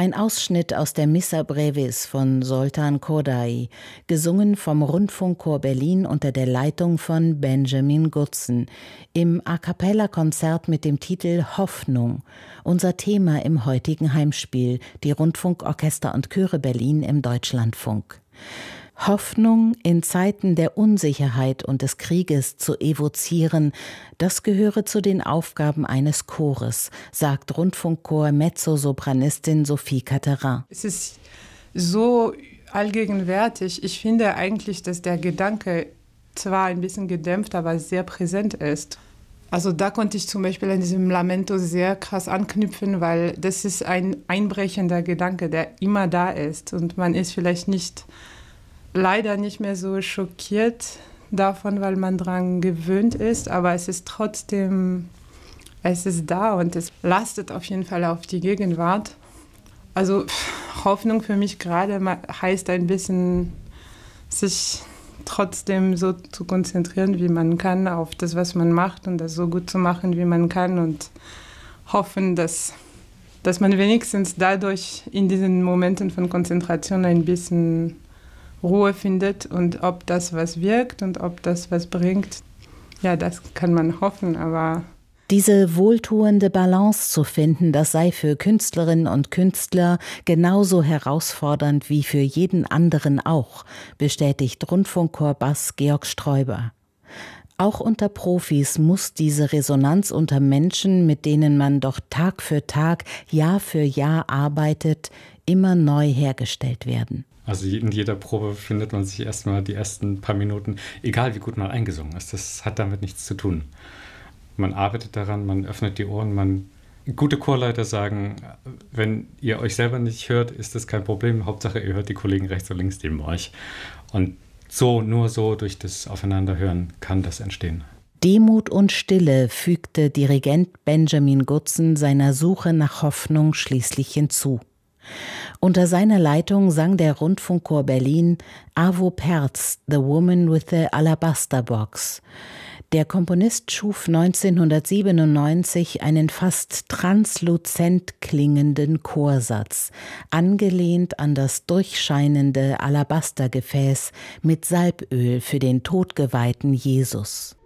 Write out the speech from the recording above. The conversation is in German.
Ein Ausschnitt aus der Missa Brevis von Zoltán Kodály, gesungen vom Rundfunkchor Berlin unter der Leitung von Benjamin Gutzen, im A-cappella-Konzert mit dem Titel Hoffnung, unser Thema im heutigen Heimspiel, die Rundfunkorchester und Chöre Berlin im Deutschlandfunk. Hoffnung in Zeiten der Unsicherheit und des Krieges zu evozieren, das gehöre zu den Aufgaben eines Chores, sagt Rundfunkchor Mezzosopranistin Sophie Catterin. Es ist so allgegenwärtig. Ich finde eigentlich, dass der Gedanke zwar ein bisschen gedämpft, aber sehr präsent ist. Also da konnte ich zum Beispiel an diesem Lamento sehr krass anknüpfen, weil das ist ein einbrechender Gedanke, der immer da ist. Und man ist vielleicht leider nicht mehr so schockiert davon, weil man daran gewöhnt ist, aber es ist trotzdem, es ist da und es lastet auf jeden Fall auf die Gegenwart. Also Hoffnung für mich gerade heißt ein bisschen, sich trotzdem so zu konzentrieren, wie man kann, auf das, was man macht und das so gut zu machen, wie man kann und hoffen, dass man wenigstens dadurch in diesen Momenten von Konzentration ein bisschen Ruhe findet und ob das was wirkt und ob das was bringt, ja, das kann man hoffen, aber diese wohltuende Balance zu finden, das sei für Künstlerinnen und Künstler genauso herausfordernd wie für jeden anderen auch, bestätigt Rundfunkchor-Bass Georg Sträuber. Auch unter Profis muss diese Resonanz unter Menschen, mit denen man doch Tag für Tag, Jahr für Jahr arbeitet, immer neu hergestellt werden. Also in jeder Probe findet man sich erstmal die ersten paar Minuten, egal wie gut man eingesungen ist, das hat damit nichts zu tun. Man arbeitet daran, man öffnet die Ohren, gute Chorleiter sagen, wenn ihr euch selber nicht hört, ist das kein Problem, Hauptsache ihr hört die Kollegen rechts und links neben euch. Und nur so durch das Aufeinanderhören kann das entstehen. Demut und Stille fügte Dirigent Benjamin Gutzen seiner Suche nach Hoffnung schließlich hinzu. Unter seiner Leitung sang der Rundfunkchor Berlin Arvo Pärts The Woman with the Alabaster Box. Der Komponist schuf 1997 einen fast transluzent klingenden Chorsatz, angelehnt an das durchscheinende Alabastergefäß mit Salböl für den todgeweihten Jesus.